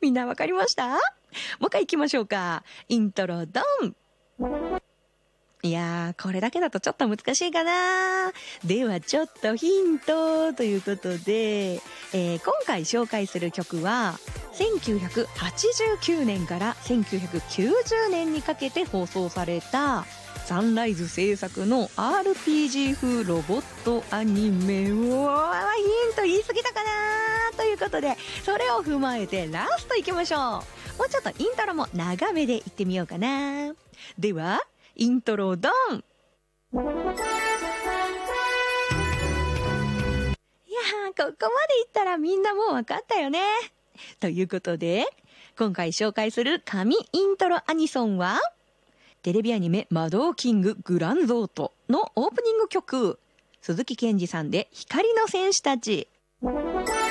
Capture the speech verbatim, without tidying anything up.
みんなわかりました？もう一回行きましょうか。イントロドン。いやー、これだけだとちょっと難しいかな。ではちょっとヒントということで、えー、今回紹介する曲はせんきゅうひゃくはちじゅうきゅうねんからせんきゅうひゃくきゅうじゅうねんにかけて放送されたサンライズ制作の アールピージー 風ロボットアニメを、ヒント言い過ぎたかなということで、それを踏まえてラスト行きましょう。もうちょっとイントロも長めで行ってみようかな。ではイントロドン。いやー、ここまでいったらみんなもう分かったよね。ということで、今回紹介する神イントロアニソンは、テレビアニメ魔導キンググランゾートのオープニング曲、鈴木健二さんで光の戦士たち。